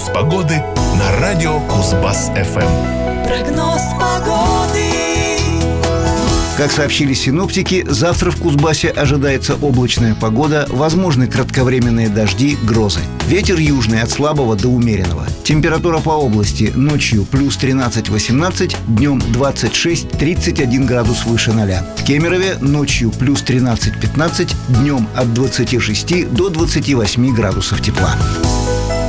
погоды на радио Кузбасс-ФМ. Прогноз погоды. Как сообщили синоптики, завтра в Кузбассе ожидается облачная погода, возможны кратковременные дожди, грозы. Ветер южный от слабого до умеренного. Температура по области: ночью плюс 13-18, днем 26-31 градус выше 0. В Кемерове ночью плюс 13-15, днем от 26 до 28 градусов тепла.